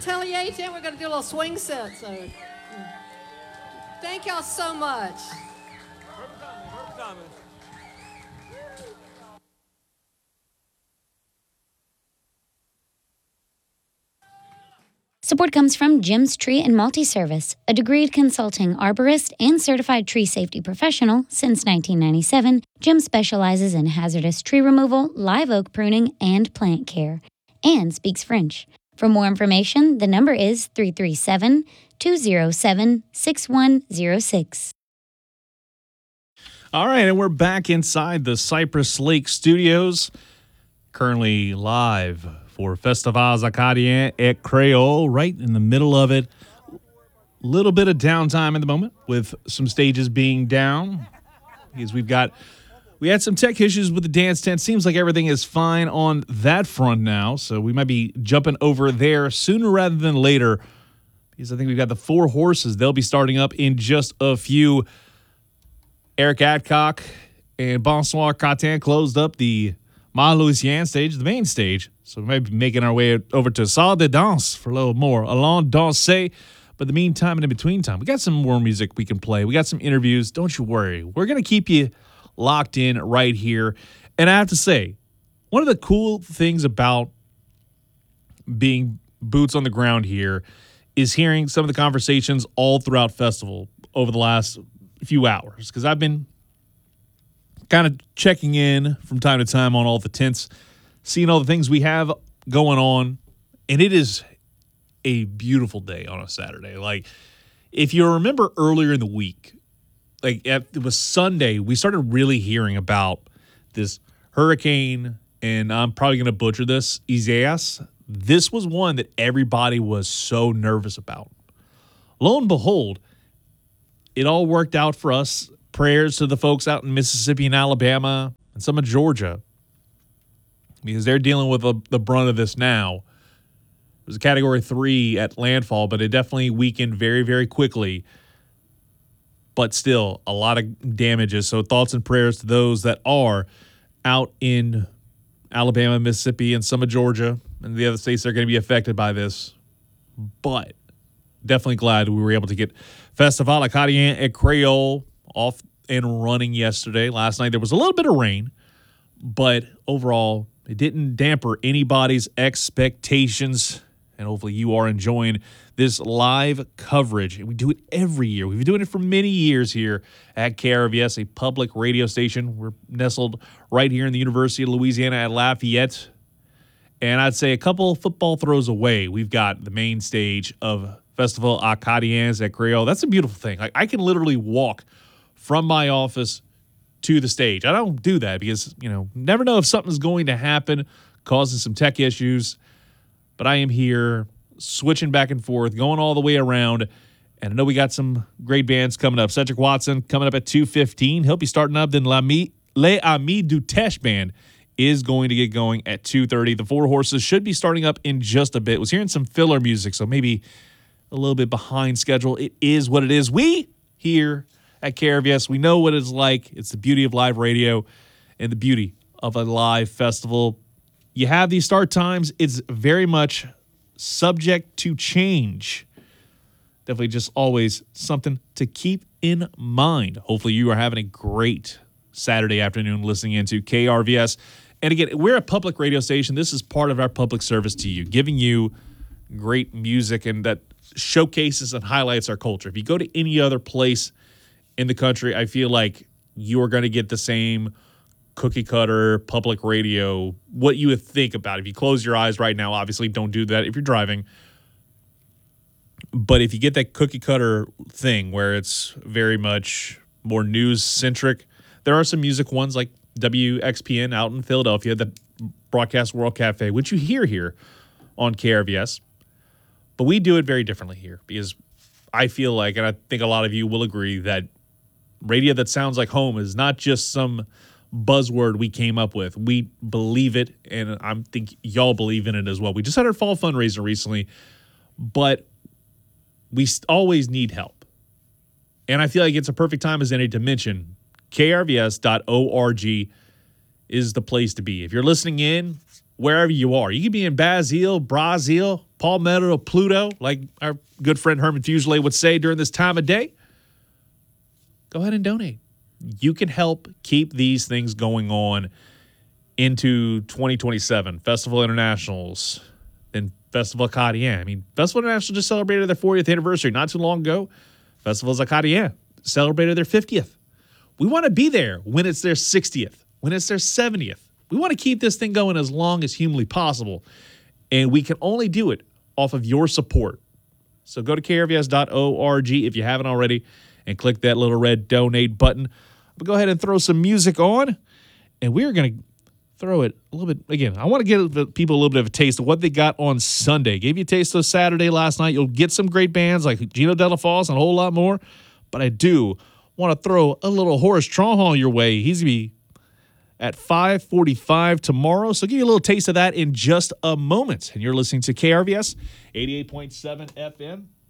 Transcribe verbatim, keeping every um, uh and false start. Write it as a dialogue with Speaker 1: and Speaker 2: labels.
Speaker 1: Atelier, and we're going to do a little swing set. So, thank y'all so much.
Speaker 2: Support comes from Jim's Tree and Multi-Service, a degreed consulting arborist and certified tree safety professional since nineteen ninety-seven. Jim specializes in hazardous tree removal, live oak pruning, and plant care, and speaks French. For more information, the number is three three seven, two zero seven, six one zero six.
Speaker 3: All right, and we're back inside the Cypress Lake Studios, currently live for Festivals Acadiens et Creole, right in the middle of it. Little bit of downtime at the moment with some stages being down because we've got we had some tech issues with the dance tent. Seems like everything is fine on that front now, so we might be jumping over there sooner rather than later because I think we've got the Four Horses. They'll be starting up in just a few. Eric Adcock and Bonsoir Catin closed up the Ma Louisiane stage, the main stage. So we might be making our way over to Salle de Danse for a little more. Allons danser. But in the meantime and in between time, we got some more music we can play. We got some interviews. Don't you worry. We're going to keep you locked in right here. And I have to say, one of the cool things about being boots on the ground here is hearing some of the conversations all throughout festival over the last few hours. Because I've been kind of checking in from time to time on all the tents, seeing all the things we have going on, and it is a beautiful day on a Saturday. Like, if you remember earlier in the week, like at, it was Sunday, we started really hearing about this hurricane, and I'm probably going to butcher this, Isaias. This was one that everybody was so nervous about. Lo and behold, it all worked out for us. Prayers to the folks out in Mississippi and Alabama and some of Georgia, because they're dealing with a, the brunt of this now. It was a category three at landfall, but it definitely weakened very, very quickly. But still, a lot of damages. So thoughts and prayers to those that are out in Alabama, Mississippi, and some of Georgia and the other states that are going to be affected by this. But definitely glad we were able to get Festival Acadien et Creole off and running yesterday. Last night there was a little bit of rain, but overall it didn't damper anybody's expectations, and hopefully you are enjoying this live coverage. And we do it every year. We've been doing it for many years here at K R V S, a public radio station. We're nestled right here in the University of Louisiana at Lafayette. And I'd say a couple football throws away, we've got the main stage of Festival Acadiens et Creole. That's a beautiful thing. Like, I can literally walk from my office to the stage. I don't do that because, you know, never know if something's going to happen, causing some tech issues. But I am here switching back and forth, going all the way around. And I know we got some great bands coming up. Cedric Watson coming up at two fifteen. He'll be starting up. Then L'Ami, Les Amis du Teche Band is going to get going at two thirty. The Four Horses should be starting up in just a bit. Was hearing some filler music, so maybe a little bit behind schedule. It is what it is. We here at K R V S, we know what it's like. It's the beauty of live radio and the beauty of a live festival. You have these start times. It's very much subject to change. Definitely just always something to keep in mind. Hopefully you are having a great Saturday afternoon listening into K R V S. And again, we're a public radio station. This is part of our public service to you, giving you great music and that showcases and highlights our culture. If you go to any other place in the country, I feel like you are going to get the same cookie cutter public radio, what you would think about. If you close your eyes right now, obviously don't do that if you're driving. But if you get that cookie cutter thing where it's very much more news centric, there are some music ones like W X P N out in Philadelphia, the Broadcast World Cafe, which you hear here on K R V S. But we do it very differently here because I feel like, and I think a lot of you will agree, that radio that sounds like home is not just some buzzword we came up with. We believe it, and I think y'all believe in it as well. We just had our fall fundraiser recently, but we always need help. And I feel like it's a perfect time as any to mention K R V S dot org is the place to be. If you're listening in, wherever you are, you could be in Basile, Brazil, Palmetto, Pluto, like our good friend Herman Fuselier would say during this time of day, go ahead and donate. You can help keep these things going on into twenty twenty-seven. Festival Internationals, then Festival Acadien. I mean, Festival International just celebrated their fortieth anniversary not too long ago. Festivals Acadien celebrated their fiftieth. We want to be there when it's their sixtieth, when it's their seventieth. We want to keep this thing going as long as humanly possible, and we can only do it off of your support. So go to K R V S dot org if you haven't already and click that little red donate button. But go ahead and throw some music on, and we're going to throw it a little bit. Again, I want to give people a little bit of a taste of what they got on Sunday. Gave you a taste of Saturday last night. You'll get some great bands like Gino Della Falls and a whole lot more. But I do want to throw a little Horace Tronhall your way. He's going to be at five forty-five tomorrow. So I'll give you a little taste of that in just a moment. And you're listening to K R V S eighty-eight point seven F M.